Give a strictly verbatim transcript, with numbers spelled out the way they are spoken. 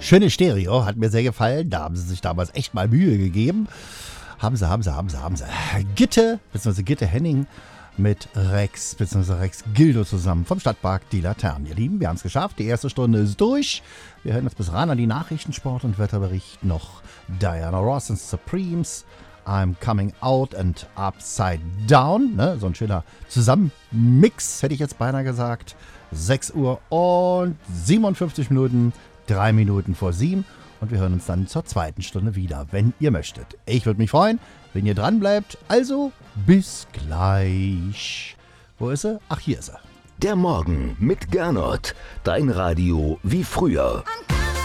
Schönes Stereo, hat mir sehr gefallen. Da haben sie sich damals echt mal Mühe gegeben. Haben sie, haben sie, haben sie, haben sie. Gitte, beziehungsweise Gitte Henning mit Rex, beziehungsweise Rex Gildo zusammen vom Stadtpark Die Laternen. Ihr Lieben, wir haben es geschafft. Die erste Stunde ist durch. Wir hören jetzt bis ran an die Nachrichten, Sport und Wetterbericht. Noch Diana Ross and Supremes. I'm Coming Out and Upside Down. Ne? So ein schöner Zusammenmix, hätte ich jetzt beinahe gesagt. sechs Uhr und siebenundfünfzig Minuten, drei Minuten vor sieben. Und wir hören uns dann zur zweiten Stunde wieder, wenn ihr möchtet. Ich würde mich freuen, wenn ihr dran bleibt. Also, bis gleich. Wo ist sie? Ach, hier ist sie. Der Morgen mit Gernot. Dein Radio wie früher.